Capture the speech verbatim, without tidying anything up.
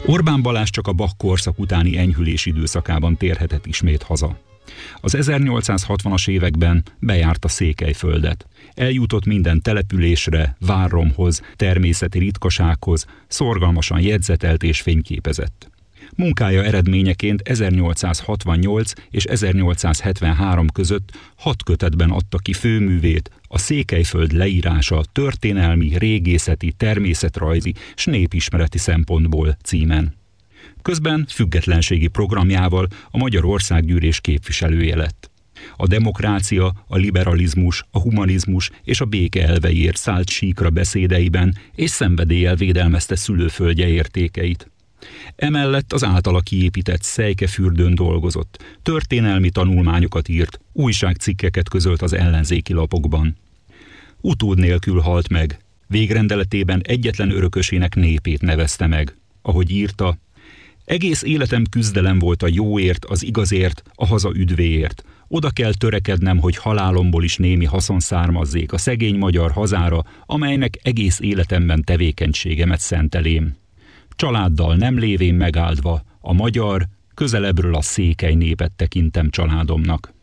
Orbán Balázs csak a Bach korszak utáni enyhülés időszakában térhetett ismét haza. Az ezernyolcszázhatvanas években bejárta Székelyföldet. Eljutott minden településre, várromhoz, természeti ritkasághoz, szorgalmasan jegyzetelt és fényképezett. Munkája eredményeként ezernyolcszázhatvannyolc és ezernyolcszázhetvenhárom között hat kötetben adta ki főművét, a Székelyföld leírása történelmi, régészeti, természetrajzi s népismereti szempontból címen. Közben függetlenségi programjával a Magyar Országgyűlés képviselője lett. A demokrácia, a liberalizmus, a humanizmus és a béke elveiért szállt síkra beszédeiben, és szenvedéllyel védelmezte szülőföldje értékeit. Emellett az általa kiépített Szejkefürdőn dolgozott, történelmi tanulmányokat írt, újságcikkeket közölt az ellenzéki lapokban. Utód nélkül halt meg, végrendeletében egyetlen örökösének népét nevezte meg. Ahogy írta, egész életem küzdelem volt a jóért, az igazért, a haza üdvéért. Oda kell törekednem, hogy halálomból is némi haszon származzék a szegény magyar hazára, amelynek egész életemben tevékenységemet szentelém. Családdal nem lévén megáldva, a magyar, közelebbről a székely népet tekintem családomnak.